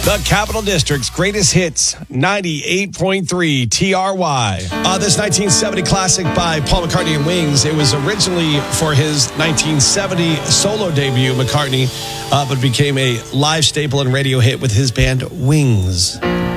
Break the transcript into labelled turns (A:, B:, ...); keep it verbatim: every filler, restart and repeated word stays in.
A: The Capital District's greatest hits, ninety-eight point three T R Y. Uh, this nineteen seventy classic by Paul McCartney and Wings, it was originally for his nineteen seventy solo debut, McCartney, uh, but became a live staple and radio hit with his band Wings.